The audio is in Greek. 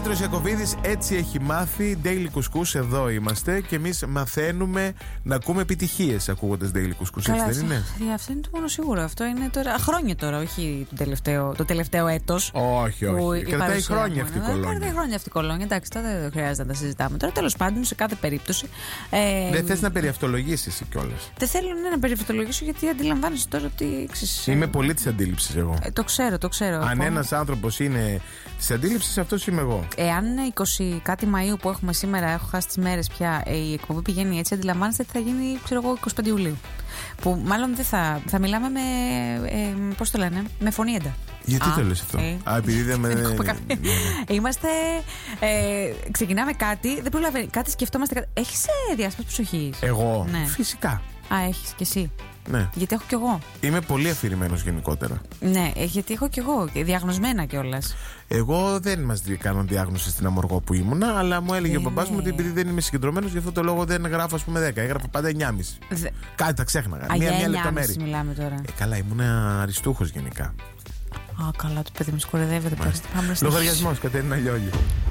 Πέτρος Ιακωβίδης, έτσι έχει μάθει. Daily Couscous, εδώ είμαστε και εμείς μαθαίνουμε να ακούμε επιτυχίες ακούγοντας Daily Couscous. Έτσι δεν είναι? Αυτό είναι το μόνο σίγουρο. Αυτό είναι τώρα, χρόνια τώρα, όχι το τελευταίο έτος. Όχι. Κρατάει χρόνια αυτή η κολόνια. Κρατάει χρόνια αυτή η κολόνια. Εντάξει, τώρα δεν χρειάζεται να τα συζητάμε. Τώρα, τέλος πάντων, σε κάθε περίπτωση. Δεν θες να περιαυτολογήσεις εσύ κιόλας? Δεν θέλω να περιαυτολογήσω, γιατί αντιλαμβάνεσαι τώρα ότι. Είμαι πολύ της αντίληψης εγώ. Το ξέρω. Αν ένας άνθρωπος είναι της αντίληψης, αυτός είμαι εγώ. Εάν 20 κάτι Μαΐου που έχουμε σήμερα, έχω χάσει τις μέρες πια, η εκπομπή πηγαίνει έτσι, αντιλαμβάνεστε τι θα γίνει, ξέρω εγώ, 25 Ιουλίου. Που μάλλον δεν θα μιλάμε με. Πώς το λένε, με φωνή έντα. Γιατί το λες αυτό? Επειδή δεν με. Είμαστε. Ξεκινάμε κάτι, δεν προλαβαίνει. Κάτι σκεφτόμαστε. Έχεις διάσπαση ψυχής? Εγώ? Ναι. Φυσικά. Έχεις κι εσύ? Ναι. Γιατί έχω κι εγώ. Είμαι πολύ αφηρημένος γενικότερα. Ναι, γιατί έχω κι εγώ. Διαγνωσμένα κιόλας. Εγώ δεν μας κάναν διάγνωση στην Αμοργό που ήμουνα, αλλά μου έλεγε ο μπαμπάς μου ότι επειδή δεν είμαι συγκεντρωμένος, γι' αυτό το λόγο δεν γράφω, ας πούμε, 10. Έγραφα πάντα 9,5. Κάτι τα ξέχναγα. Μία λεπτομέρεια. Μιλάμε τώρα. Καλά, ήμουν αριστούχος γενικά. Καλά, το παιδί μου σκορεδεύεται. Λογαριασμός, Κατερίνα Λιόλη.